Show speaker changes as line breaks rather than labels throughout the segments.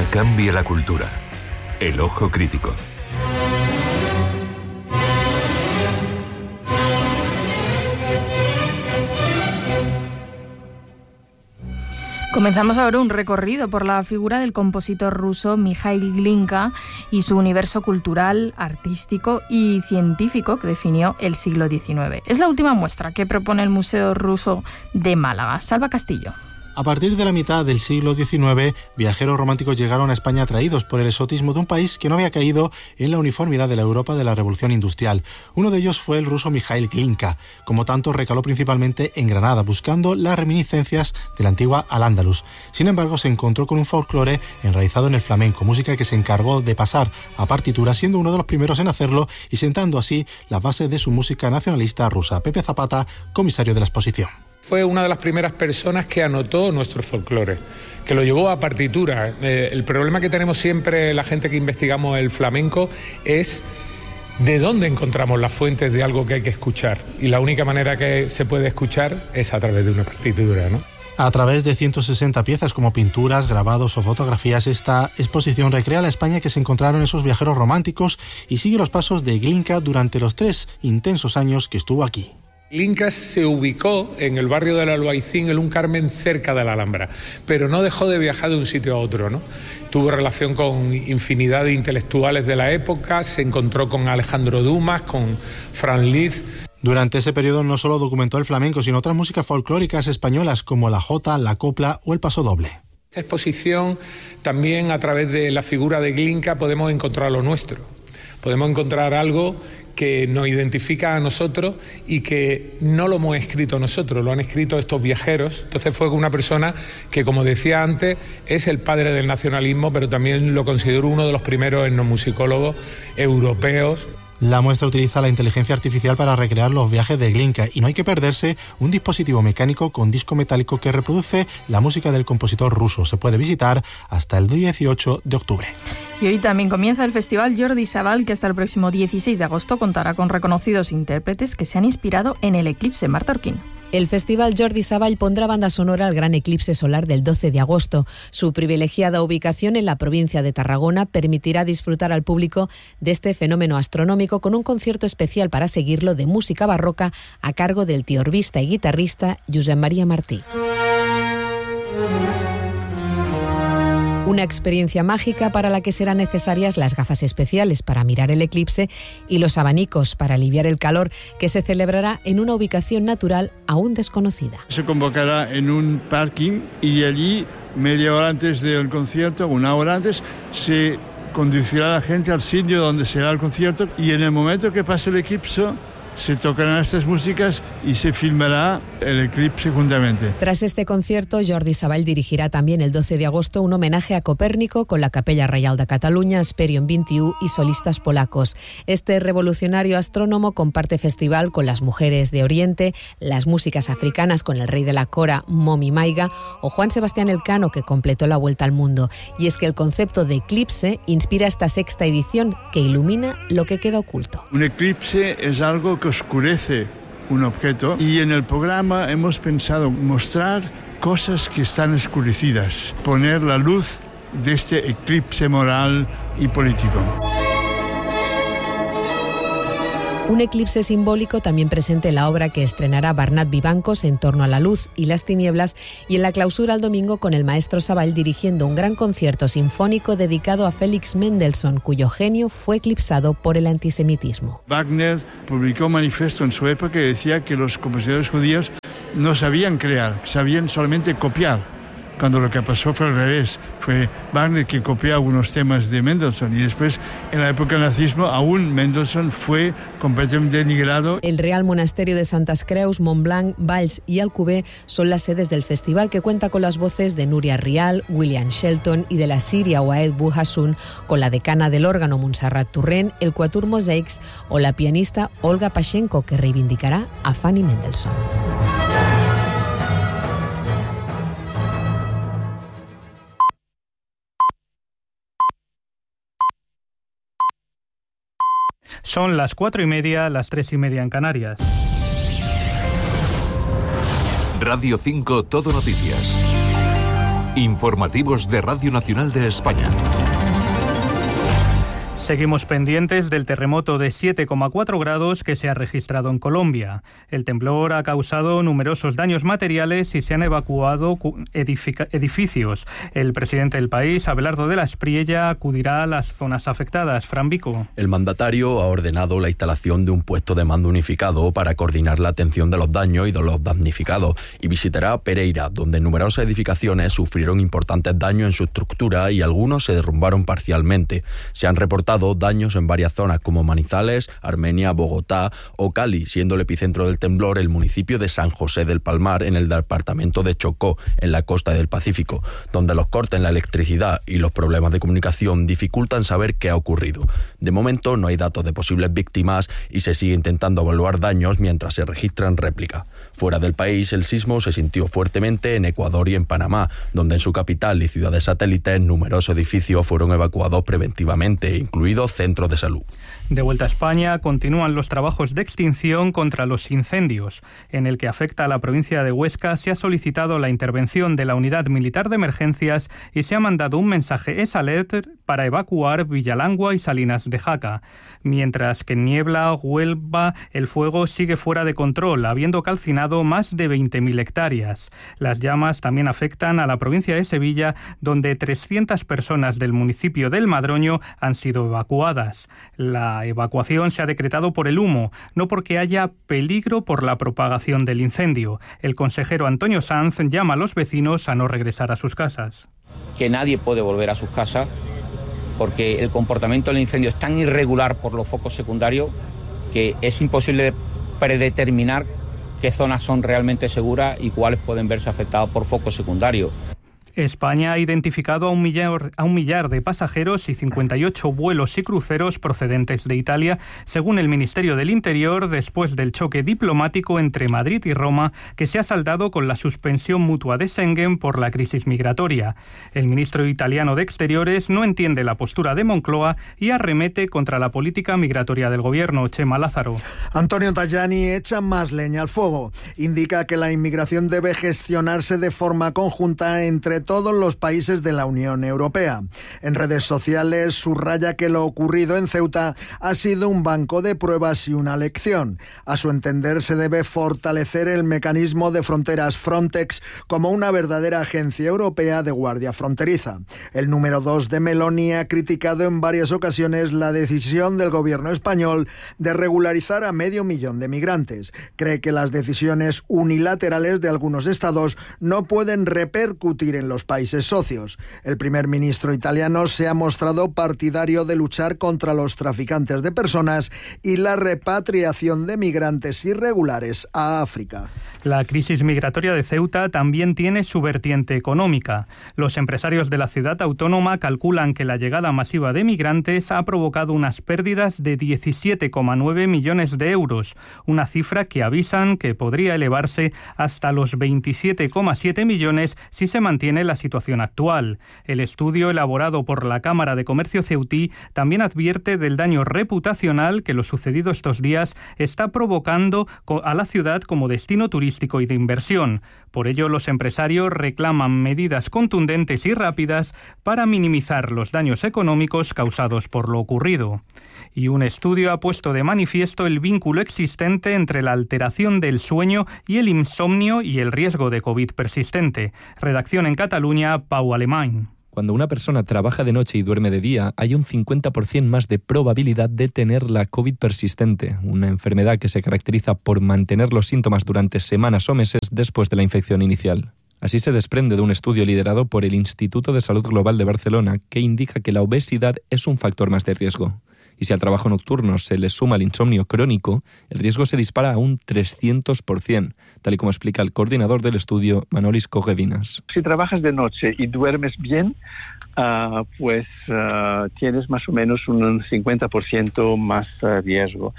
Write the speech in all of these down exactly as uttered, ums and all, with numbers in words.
cambia la cultura. El ojo crítico.
Comenzamos ahora un recorrido por la figura del compositor ruso Mikhail Glinka y su universo cultural, artístico y científico que definió el siglo diecinueve. Es la última muestra que propone el Museo Ruso de Málaga. Salva Castillo.
A partir de la mitad del siglo diecinueve, viajeros románticos llegaron a España atraídos por el exotismo de un país que no había caído en la uniformidad de la Europa de la Revolución Industrial. Uno de ellos fue el ruso Mikhail Glinka. Como tanto, recaló principalmente en Granada, buscando las reminiscencias de la antigua Al-Ándalus. Sin embargo, se encontró con un folclore enraizado en el flamenco, música que se encargó de pasar a partitura, siendo uno de los primeros en hacerlo y sentando así las bases de su música nacionalista rusa. Pepe Zapata, comisario de la exposición.
Fue una de las primeras personas que anotó nuestro folclore, que lo llevó a partitura. Eh, el problema que tenemos siempre la gente que investigamos el flamenco es de dónde encontramos las fuentes de algo que hay que escuchar. Y la única manera que se puede escuchar es a través de una partitura, ¿no?
A través de ciento sesenta piezas como pinturas, grabados o fotografías, esta exposición recrea la España que se encontraron esos viajeros románticos y sigue los pasos de Glinka durante los tres intensos años que estuvo aquí.
Glinka se ubicó en el barrio del Albaicín, en un Carmen cerca de la Alhambra, pero no dejó de viajar de un sitio a otro, ¿no? Tuvo relación con infinidad de intelectuales de la época, se encontró con Alejandro Dumas, con Franz Liszt.
Durante ese periodo no solo documentó el flamenco, sino otras músicas folclóricas españolas como la jota, la copla o el pasodoble.
Esta exposición también, a través de la figura de Glinka, podemos encontrar lo nuestro. Podemos encontrar algo que nos identifica a nosotros y que no lo hemos escrito nosotros, lo han escrito estos viajeros. Entonces fue una persona que, como decía antes, es el padre del nacionalismo, pero también lo considero uno de los primeros etnomusicólogos europeos.
La muestra utiliza la inteligencia artificial para recrear los viajes de Glinka y no hay que perderse un dispositivo mecánico con disco metálico que reproduce la música del compositor ruso. Se puede visitar hasta el dieciocho de octubre.
Y hoy también comienza el Festival Jordi Savall, que hasta el próximo dieciséis de agosto contará con reconocidos intérpretes que se han inspirado en el eclipse. Marta Orquín.
El Festival Jordi Savall pondrá banda sonora al gran eclipse solar del doce de agosto. Su privilegiada ubicación en la provincia de Tarragona permitirá disfrutar al público de este fenómeno astronómico con un concierto especial para seguirlo de música barroca a cargo del tiorbista y guitarrista Josep María Martí. Una experiencia mágica para la que serán necesarias las gafas especiales para mirar el eclipse y los abanicos para aliviar el calor, que se celebrará en una ubicación natural aún desconocida.
Se convocará en un parking y allí, media hora antes del concierto, una hora antes, se conducirá a la gente al sitio donde será el concierto y en el momento que pase el eclipse se tocarán estas músicas y se filmará el eclipse juntamente.
Tras este concierto, Jordi Savall dirigirá también el doce de agosto un homenaje a Copérnico con la Capella Reial de Cataluña, Esperion veintiuno y solistas polacos. Este revolucionario astrónomo comparte festival con las mujeres de Oriente, las músicas africanas con el rey de la cora, Momi Maiga, o Juan Sebastián Elcano, que completó la vuelta al mundo. Y es que el concepto de eclipse inspira esta sexta edición que ilumina lo que queda oculto.
Un eclipse es algo que oscurece un objeto y en el programa hemos pensado mostrar cosas que están oscurecidas, poner la luz de este eclipse moral y político.
Un eclipse simbólico también presente en la obra que estrenará Bernat Vivancos, En torno a la luz y las tinieblas, y en la clausura el domingo con el maestro Savall dirigiendo un gran concierto sinfónico dedicado a Félix Mendelssohn, cuyo genio fue eclipsado por el antisemitismo.
Wagner publicó un manifiesto en su época que decía que los compositores judíos no sabían crear, sabían solamente copiar. Cuando lo que pasó fue al revés, fue Wagner que copió algunos temas de Mendelssohn y después, en la época del nazismo, aún Mendelssohn fue completamente denigrado.
El Real Monasterio de Santas Creus, Montblanc, Valls y Alcover son las sedes del festival, que cuenta con las voces de Núria Rial, William Shelton y de la Siria Waed Bouhassoun, con la decana del órgano Montserrat Turrent, el Quatuor Mosaics o la pianista Olga Pashenko, que reivindicará a Fanny Mendelssohn.
Son las cuatro y media, las tres y media en Canarias.
Radio cinco Todo Noticias. Informativos de Radio Nacional de España.
Seguimos pendientes del terremoto de siete coma cuatro grados que se ha registrado en Colombia. El temblor ha causado numerosos daños materiales y se han evacuado edificios. El presidente del país, Abelardo de la Espriella, acudirá a las zonas afectadas. Fran Vico.
El mandatario ha ordenado la instalación de un puesto de mando unificado para coordinar la atención de los daños y de los damnificados y visitará Pereira, donde numerosas edificaciones sufrieron importantes daños en su estructura y algunos se derrumbaron parcialmente. Se han reportado daños en varias zonas como Manizales, Armenia, Bogotá o Cali, siendo el epicentro del temblor el municipio de San José del Palmar, en el departamento de Chocó, en la costa del Pacífico, donde los cortes en la electricidad y los problemas de comunicación dificultan saber qué ha ocurrido. De momento no hay datos de posibles víctimas y se sigue intentando evaluar daños mientras se registran réplicas. Fuera del país, el sismo se sintió fuertemente en Ecuador y en Panamá, donde en su capital y ciudades satélites numerosos edificios fueron evacuados preventivamente, incluidos centros de salud.
De vuelta a España, continúan los trabajos de extinción contra los incendios. En el que afecta a la provincia de Huesca, se ha solicitado la intervención de la Unidad Militar de Emergencias y se ha mandado un mensaje S-Alert para evacuar Villalangua y Salinas de Jaca. Mientras que en Niebla, Huelva, el fuego sigue fuera de control, habiendo calcinado más de veinte mil hectáreas. Las llamas también afectan a la provincia de Sevilla, donde trescientas personas del municipio del Madroño han sido evacuadas. La evacuación se ha decretado por el humo, no porque haya peligro por la propagación del incendio. El consejero Antonio Sanz llama a los vecinos a no regresar a sus casas.
Que nadie puede volver a sus casas porque el comportamiento del incendio es tan irregular por los focos secundarios que es imposible predeterminar qué zonas son realmente seguras y cuáles pueden verse afectadas por focos secundarios.
España ha identificado a un millar, a un millar de pasajeros y cincuenta y ocho vuelos y cruceros procedentes de Italia, según el Ministerio del Interior, después del choque diplomático entre Madrid y Roma, que se ha saldado con la suspensión mutua de Schengen por la crisis migratoria. El ministro italiano de Exteriores no entiende la postura de Moncloa y arremete contra la política migratoria del gobierno. Chema Lázaro.
Antonio Tajani echa más leña al fuego. Indica que la inmigración debe gestionarse de forma conjunta entre todos los países de la Unión Europea. En redes sociales subraya que lo ocurrido en Ceuta ha sido un banco de pruebas y una lección. A su entender, se debe fortalecer el mecanismo de fronteras Frontex como una verdadera agencia europea de guardia fronteriza. El número dos de Meloni ha criticado en varias ocasiones la decisión del gobierno español de regularizar a medio millón de migrantes. Cree que las decisiones unilaterales de algunos estados no pueden repercutir en los países socios. El primer ministro italiano se ha mostrado partidario de luchar contra los traficantes de personas y la repatriación de migrantes irregulares a África.
La crisis migratoria de Ceuta también tiene su vertiente económica. Los empresarios de la ciudad autónoma calculan que la llegada masiva de migrantes ha provocado unas pérdidas de diecisiete coma nueve millones de euros, una cifra que avisan que podría elevarse hasta los veintisiete coma siete millones si se mantiene la situación actual. El estudio elaborado por la Cámara de Comercio ceutí también advierte del daño reputacional que lo sucedido estos días está provocando a la ciudad como destino turístico y de inversión. Por ello, los empresarios reclaman medidas contundentes y rápidas para minimizar los daños económicos causados por lo ocurrido. Y un estudio ha puesto de manifiesto el vínculo existente entre la alteración del sueño y el insomnio y el riesgo de COVID persistente. Redacción en Cataluña, Pau Alemany.
Cuando una persona trabaja de noche y duerme de día, hay un cincuenta por ciento más de probabilidad de tener la COVID persistente, una enfermedad que se caracteriza por mantener los síntomas durante semanas o meses después de la infección inicial. Así se desprende de un estudio liderado por el Instituto de Salud Global de Barcelona, que indica que la obesidad es un factor más de riesgo. Y si al trabajo nocturno se le suma el insomnio crónico, el riesgo se dispara a un trescientos por ciento, tal y como explica el coordinador del estudio, Manolis Cogevinas.
Si trabajas de noche y duermes bien, uh, pues uh, tienes más o menos un cincuenta por ciento más uh, riesgo.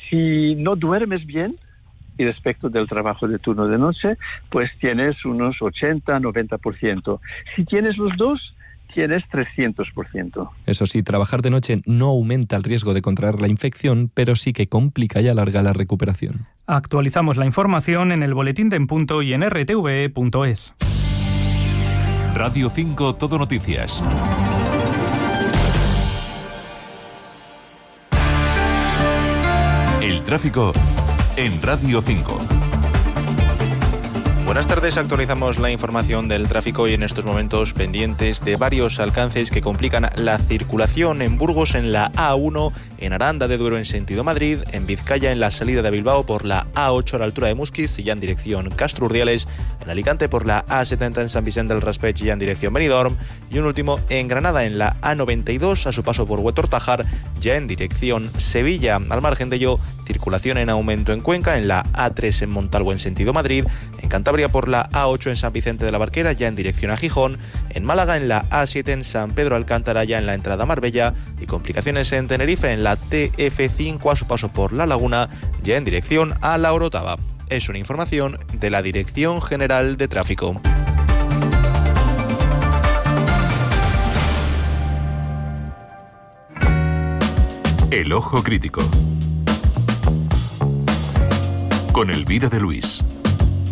Si no duermes bien, y respecto del trabajo de turno de noche, pues tienes unos ochenta a noventa por ciento. Si tienes los dos, tienes trescientos por ciento.
Eso sí, trabajar de noche no aumenta el riesgo de contraer la infección, pero sí que complica y alarga la recuperación.
Actualizamos la información en el Boletín de En Punto y en r t v e punto es.
Radio cinco Todo Noticias. El tráfico en Radio cinco.
Buenas tardes, actualizamos la información del tráfico y en estos momentos pendientes de varios alcances que complican la circulación en Burgos en la A uno, en Aranda de Duero en sentido Madrid, en Vizcaya en la salida de Bilbao por la A ocho a la altura de Musquiz y ya en dirección Castro Urdiales, en Alicante por la A setenta en San Vicente del Raspeig y ya en dirección Benidorm y un último en Granada en la A noventa y dos a su paso por Huetor-Tájar ya en dirección Sevilla. Al margen de ello, circulación en aumento en Cuenca, en la A tres en Montalvo en sentido Madrid, en Cantabria por la A ocho en San Vicente de la Barquera ya en dirección a Gijón, en Málaga en la A siete en San Pedro Alcántara ya en la entrada a Marbella y complicaciones en Tenerife en la T F cinco a su paso por La Laguna ya en dirección a La Orotava. Es una información de la Dirección General de Tráfico.
El Ojo Crítico con Elvira de Luis.